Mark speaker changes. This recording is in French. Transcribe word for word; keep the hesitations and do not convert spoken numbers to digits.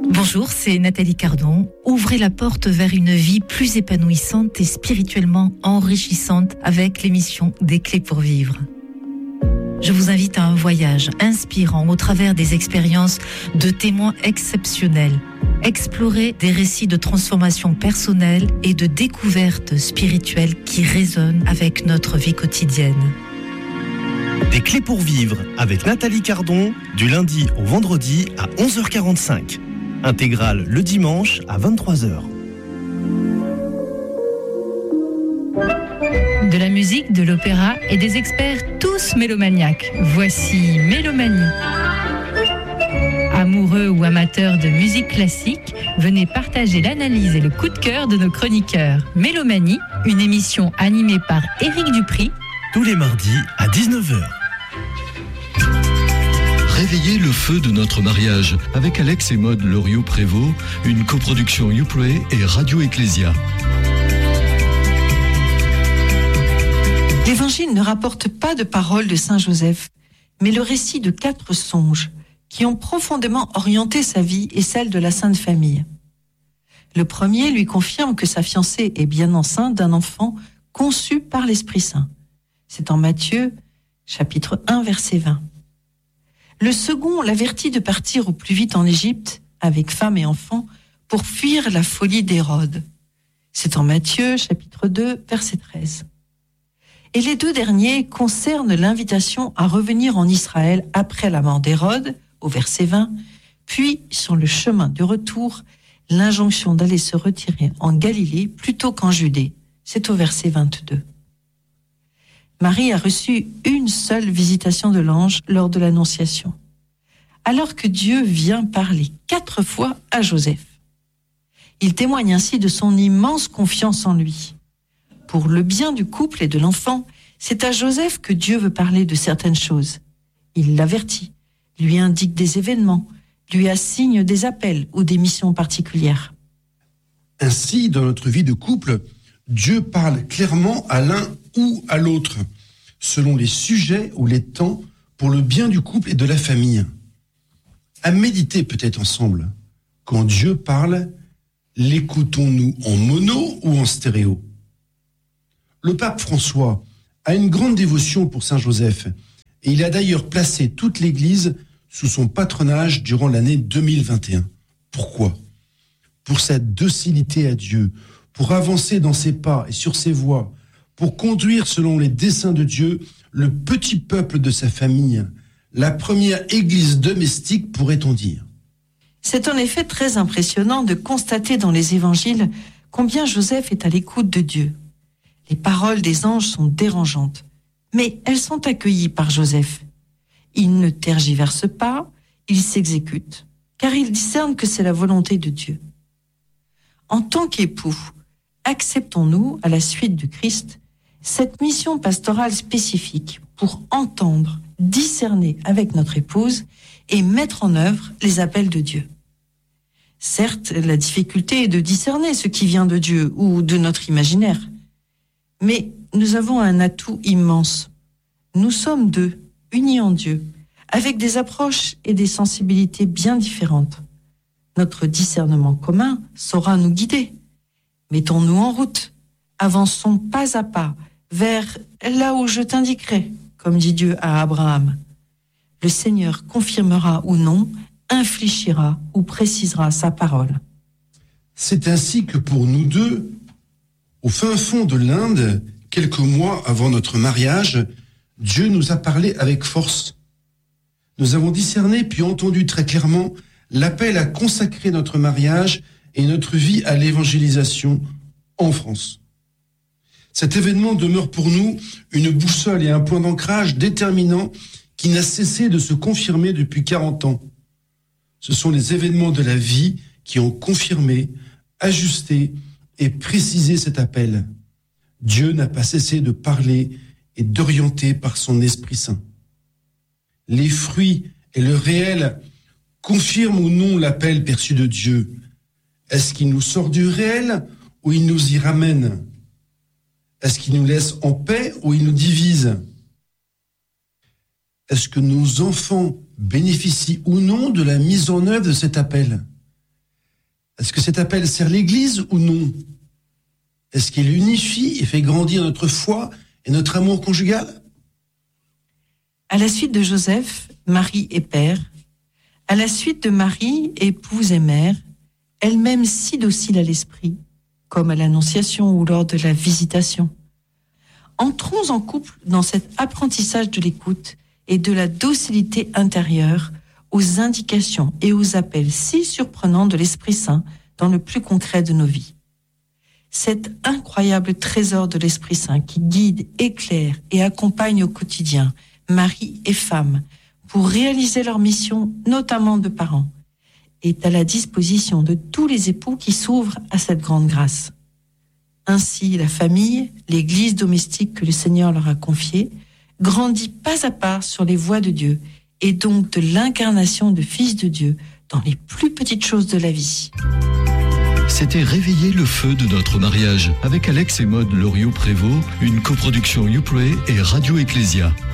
Speaker 1: Bonjour, c'est Nathalie Cardon. Ouvrez la porte vers une vie plus épanouissante et spirituellement enrichissante avec l'émission Des Clés pour Vivre. Je vous invite à un voyage inspirant au travers des expériences de témoins exceptionnels. Explorer des récits de transformation personnelle et de découverte spirituelle qui résonnent avec notre vie quotidienne.
Speaker 2: Des Clés pour Vivre avec Nathalie Cardon, du lundi au vendredi à onze heures quarante-cinq. Intégrale le dimanche à vingt-trois heures.
Speaker 3: De la musique, de l'opéra et des experts tous mélomaniaques. Voici Mélomanie. Amoureux ou amateurs de musique classique, venez partager l'analyse et le coup de cœur de nos chroniqueurs. Mélomanie, une émission animée par Éric Dupri.
Speaker 2: Tous les mardis à dix-neuf heures.
Speaker 4: Réveillez le feu de notre mariage avec Alex et Maude Loriot-Prévost, une coproduction YouPray et Radio Ecclésia.
Speaker 5: L'Évangile ne rapporte pas de paroles de Saint Joseph, mais le récit de quatre songes qui ont profondément orienté sa vie et celle de la Sainte Famille. Le premier lui confirme que sa fiancée est bien enceinte d'un enfant conçu par l'Esprit Saint. C'est en Matthieu, chapitre un, verset vingt. Le second l'avertit de partir au plus vite en Égypte, avec femme et enfants, pour fuir la folie d'Hérode. C'est en Matthieu, chapitre deux, verset treize. Et les deux derniers concernent l'invitation à revenir en Israël après la mort d'Hérode, au verset vingt, puis, sur le chemin du retour, l'injonction d'aller se retirer en Galilée plutôt qu'en Judée. C'est au verset vingt-deux. Marie a reçu une seule visitation de l'ange lors de l'Annonciation, alors que Dieu vient parler quatre fois à Joseph. Il témoigne ainsi de son immense confiance en lui. Pour le bien du couple et de l'enfant, c'est à Joseph que Dieu veut parler de certaines choses. Il l'avertit, lui indique des événements, lui assigne des appels ou des missions particulières.
Speaker 6: Ainsi, dans notre vie de couple, Dieu parle clairement à l'un ou à l'autre, selon les sujets ou les temps, pour le bien du couple et de la famille. À méditer peut-être ensemble. Quand Dieu parle, l'écoutons-nous en mono ou en stéréo ? Le pape François a une grande dévotion pour Saint Joseph et il a d'ailleurs placé toute l'Église sous son patronage durant l'année deux mille vingt et un. Pourquoi ? Pour sa docilité à Dieu, pour avancer dans ses pas et sur ses voies, pour conduire selon les desseins de Dieu le petit peuple de sa famille, la première église domestique, pourrait-on dire.
Speaker 5: C'est en effet très impressionnant de constater dans les évangiles combien Joseph est à l'écoute de Dieu. Les paroles des anges sont dérangeantes, mais elles sont accueillies par Joseph. Il ne tergiverse pas, il s'exécute, car il discerne que c'est la volonté de Dieu. En tant qu'époux, acceptons-nous, à la suite du Christ, cette mission pastorale spécifique pour entendre, discerner avec notre épouse et mettre en œuvre les appels de Dieu. Certes, la difficulté est de discerner ce qui vient de Dieu ou de notre imaginaire. Mais nous avons un atout immense. Nous sommes deux, unis en Dieu, avec des approches et des sensibilités bien différentes. Notre discernement commun saura nous guider. Mettons-nous en route. Avançons pas à pas vers là où je t'indiquerai, comme dit Dieu à Abraham. Le Seigneur confirmera ou non, infléchira ou précisera sa parole.
Speaker 6: C'est ainsi que pour nous deux, au fin fond de l'Inde, quelques mois avant notre mariage, Dieu nous a parlé avec force. Nous avons discerné puis entendu très clairement l'appel à consacrer notre mariage et notre vie à l'évangélisation en France. Cet événement demeure pour nous une boussole et un point d'ancrage déterminant qui n'a cessé de se confirmer depuis quarante ans. Ce sont les événements de la vie qui ont confirmé, ajusté et précisé cet appel. Dieu n'a pas cessé de parler et d'orienter par son Esprit Saint. Les fruits et le réel confirment ou non l'appel perçu de Dieu. Est-ce qu'il nous sort du réel ou il nous y ramène ? Est-ce qu'il nous laisse en paix ou il nous divise ? Est-ce que nos enfants bénéficient ou non de la mise en œuvre de cet appel ? Est-ce que cet appel sert l'Église ou non? Est-ce qu'il unifie et fait grandir notre foi et notre amour conjugal?
Speaker 5: À la suite de Joseph, Marie est père. À la suite de Marie, épouse et mère, elle-même si docile à l'esprit, comme à l'Annonciation ou lors de la Visitation. Entrons en couple dans cet apprentissage de l'écoute et de la docilité intérieure aux indications et aux appels si surprenants de l'Esprit Saint dans le plus concret de nos vies. Cet incroyable trésor de l'Esprit Saint qui guide, éclaire et accompagne au quotidien mari et femme pour réaliser leur mission, notamment de parents, est à la disposition de tous les époux qui s'ouvrent à cette grande grâce. Ainsi, la famille, l'église domestique que le Seigneur leur a confiée, grandit pas à pas sur les voies de Dieu et donc de l'incarnation de Fils de Dieu dans les plus petites choses de la vie.
Speaker 4: C'était Réveiller le feu de notre mariage avec Alex et Maude Loriot-Prévost, une coproduction Youplay et Radio Ecclesia.